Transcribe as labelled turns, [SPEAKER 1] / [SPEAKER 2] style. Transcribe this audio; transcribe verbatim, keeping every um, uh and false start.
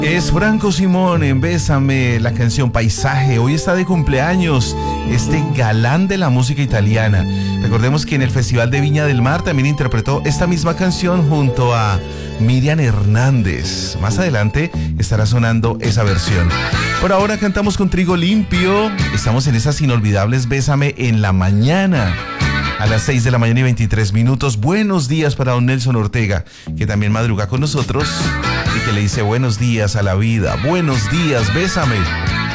[SPEAKER 1] Es Franco Simón en Bésame, la canción Paisaje. Hoy está de cumpleaños este galán de la música italiana. Recordemos que en el Festival de Viña del Mar también interpretó esta misma canción junto a Miriam Hernández. Más adelante estará sonando esa versión. Por ahora cantamos con Trigo Limpio. Estamos en esas inolvidables Bésame en la mañana. A las seis de la mañana y veintitrés minutos. Buenos días para don Nelson Ortega, que también madruga con nosotros y que le dice buenos días a la vida. Buenos días, bésame.